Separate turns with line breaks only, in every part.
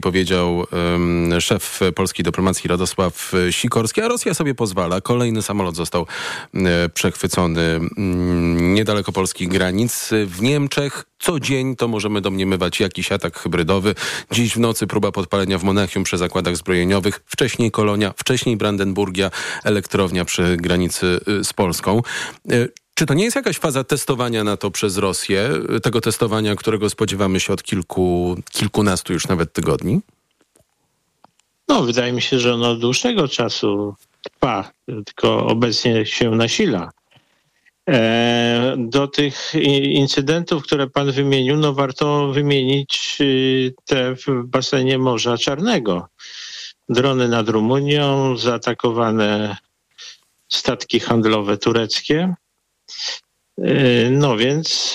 powiedział szef polskiej dyplomacji Radosław Sikorski, a Rosja sobie pozwala. Kolejny samolot został przechwycony niedaleko polskich granic. W Niemczech co dzień to możemy domniemywać jakiś atak hybrydowy. Dziś w nocy próba podpalenia w Monachium przy zakładach zbrojeniowych. Wcześniej Kolonia, wcześniej Brandenburgia, elektrownia przy granicy z Polską. Czy to nie jest jakaś faza testowania NATO przez Rosję? Tego testowania, którego spodziewamy się od kilkunastu już nawet tygodni?
No, wydaje mi się, że ono od dłuższego czasu trwa, tylko obecnie się nasila. Do tych incydentów, które pan wymienił, no warto wymienić te w basenie Morza Czarnego. Drony nad Rumunią, zaatakowane statki handlowe tureckie. No więc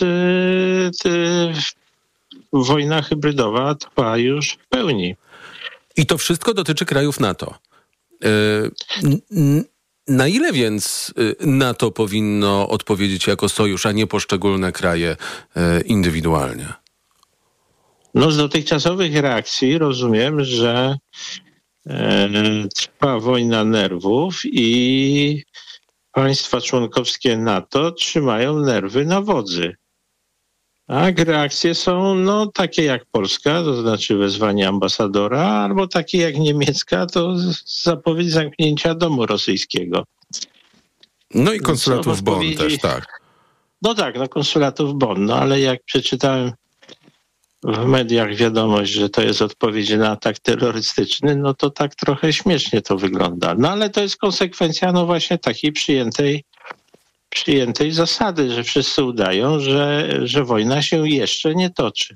wojna hybrydowa trwa już w pełni.
I to wszystko dotyczy krajów NATO. Na ile więc NATO powinno odpowiedzieć jako sojusz, a nie poszczególne kraje indywidualnie?
No z dotychczasowych reakcji rozumiem, że trwa wojna nerwów i państwa członkowskie NATO trzymają nerwy na wodzy. Tak, reakcje są takie jak Polska, to znaczy wezwanie ambasadora, albo takie jak niemiecka, to zapowiedź zamknięcia domu rosyjskiego.
No i konsulatów w Bonn też, tak.
No tak, konsulatów w Bonn, ale jak przeczytałem w mediach wiadomość, że to jest odpowiedź na atak terrorystyczny, no to tak trochę śmiesznie to wygląda. No ale to jest konsekwencja właśnie takiej przyjętej zasady, że wszyscy udają, że wojna się jeszcze nie toczy.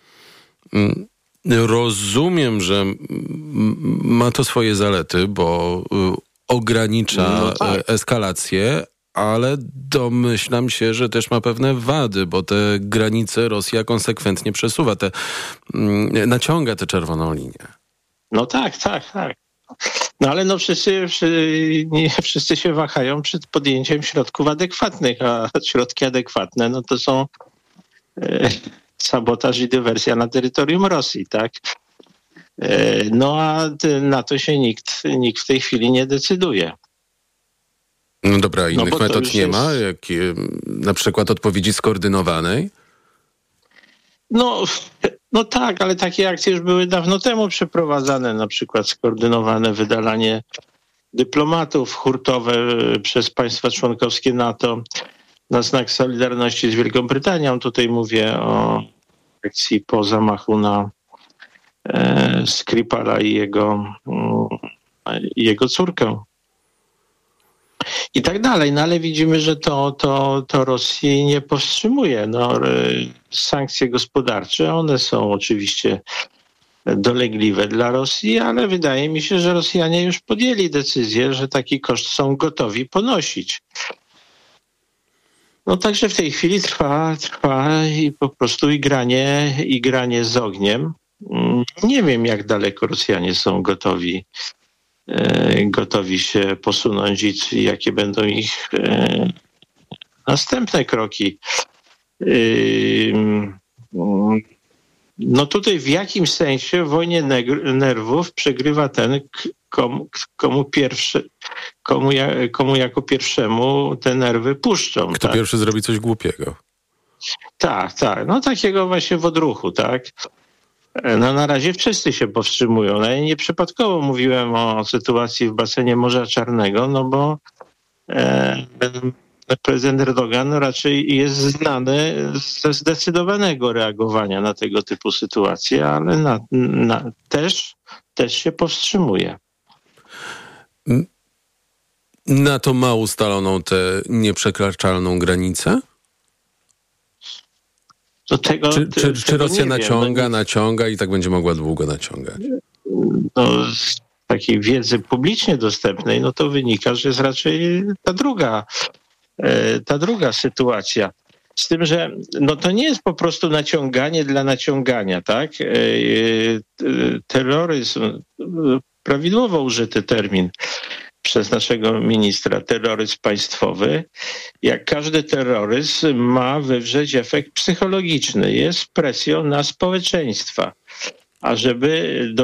Rozumiem, że ma to swoje zalety, bo ogranicza eskalację, ale domyślam się, że też ma pewne wady, bo te granice Rosja konsekwentnie przesuwa, naciąga tę czerwoną linię. No tak.
No ale wszyscy się wahają przed podjęciem środków adekwatnych, a środki adekwatne to są sabotaż i dywersja na terytorium Rosji, tak? No a na to się nikt w tej chwili nie decyduje.
No dobra, innych metod nie ma? Na przykład odpowiedzi skoordynowanej?
No tak, ale takie akcje już były dawno temu przeprowadzane, na przykład skoordynowane wydalanie dyplomatów hurtowe przez państwa członkowskie NATO na znak solidarności z Wielką Brytanią. Tutaj mówię o akcji po zamachu na Skripala i jego córkę. I tak dalej, ale widzimy, że to Rosji nie powstrzymuje. Sankcje gospodarcze, one są oczywiście dolegliwe dla Rosji, ale wydaje mi się, że Rosjanie już podjęli decyzję, że taki koszt są gotowi ponosić. Także w tej chwili trwa i po prostu granie z ogniem. Nie wiem, jak daleko Rosjanie są gotowi się posunąć i jakie będą ich następne kroki. Tutaj w jakimś sensie w wojnie nerwów przegrywa ten, komu jako pierwszemu te nerwy puszczą.
Kto pierwszy zrobi coś głupiego.
Tak. Takiego właśnie w odruchu, tak? Na razie wszyscy się powstrzymują. Ja nieprzypadkowo mówiłem o sytuacji w basenie Morza Czarnego, bo prezydent Erdogan raczej jest znany ze zdecydowanego reagowania na tego typu sytuacje, ale też się powstrzymuje.
NATO ma ustaloną tę nieprzekraczalną granicę? Czy Rosja naciąga i tak będzie mogła długo naciągać?
Z takiej wiedzy publicznie dostępnej, to wynika, że jest raczej ta druga sytuacja. Z tym, że to nie jest po prostu naciąganie dla naciągania, tak? Terroryzm, prawidłowo użyty termin przez naszego ministra, terroryzm państwowy, jak każdy terroryzm ma wywrzeć efekt psychologiczny, jest presją na społeczeństwa. A żeby